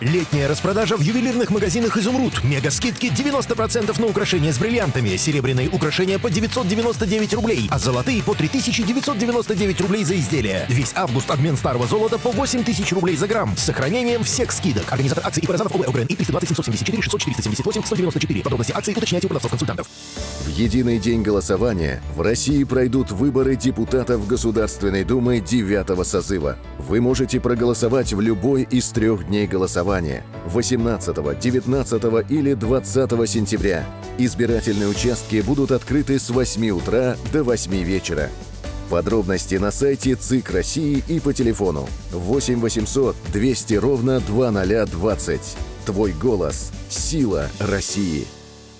Летняя распродажа в ювелирных магазинах «Изумруд». Мега-скидки 90% на украшения с бриллиантами. Серебряные украшения по 999 рублей, а золотые по 3999 рублей за изделие. Весь август обмен старого золота по 8000 рублей за грамм. С сохранением всех скидок. Организатор акции Паразанов ОВ ОГРН и 320 774 600 478 194. Подробности акции уточняйте у продавцов-консультантов. В единый день голосования в России пройдут выборы депутатов Государственной Думы 9-го созыва. Вы можете проголосовать в любой из 3 дней голосования – 18, 19 или 20 сентября. Избирательные участки будут открыты с 8 утра до 8 вечера. Подробности на сайте ЦИК России и по телефону 8 800 200 ровно 2020. Твой голос – сила России.